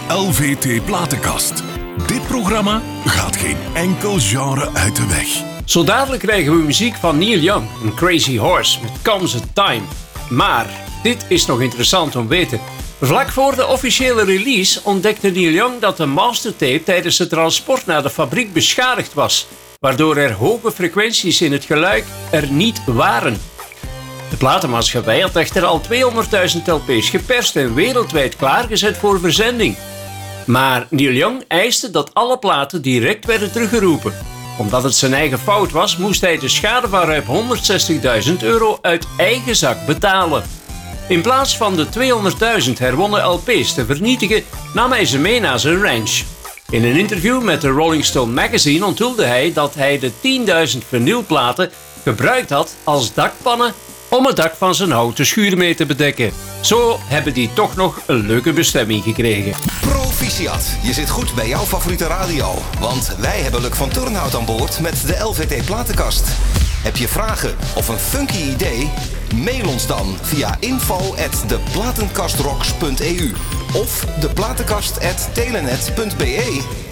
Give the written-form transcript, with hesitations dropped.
LVT Platenkast. Dit programma gaat geen enkel genre uit de weg. Zo dadelijk krijgen we muziek van Neil Young en Crazy Horse met Comes a Time. Maar dit is nog interessant om te weten. Vlak voor de officiële release ontdekte Neil Young dat de mastertape tijdens het transport naar de fabriek beschadigd was, waardoor er hoge frequenties in het geluid er niet waren. De platenmaatschappij had echter al 200.000 LP's geperst en wereldwijd klaargezet voor verzending. Maar Neil Young eiste dat alle platen direct werden teruggeroepen. Omdat het zijn eigen fout was, moest hij de schade van ruim €160.000 uit eigen zak betalen. In plaats van de 200.000 herwonnen LP's te vernietigen, nam hij ze mee naar zijn ranch. In een interview met de Rolling Stone magazine onthulde hij dat hij de 10.000 vinylplaten gebruikt had als dakpannen om het dak van zijn houten schuur mee te bedekken. Zo hebben die toch nog een leuke bestemming gekregen. Proficiat, je zit goed bij jouw favoriete radio. Want wij hebben Luc van Turnhout aan boord met de LVT Platenkast. Heb je vragen of een funky idee? Mail ons dan via info@deplatenkastrox.eu of deplatenkast@telenet.be.